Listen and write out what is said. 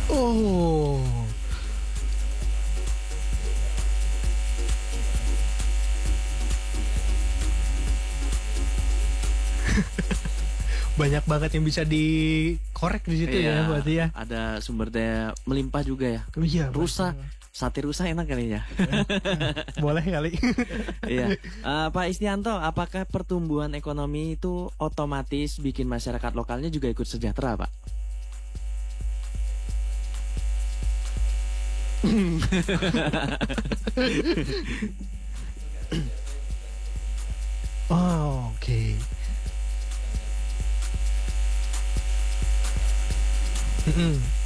Oh. Banyak banget yang bisa dikorek di situ ya berarti ya. Ada sumber daya melimpah juga ya. Iya. Rusa, sate rusa enak kalinya. Boleh kali. Iya. Pak Istianto, apakah pertumbuhan ekonomi itu otomatis bikin masyarakat lokalnya juga ikut sejahtera, Pak? Oh, oke. Mm-mm.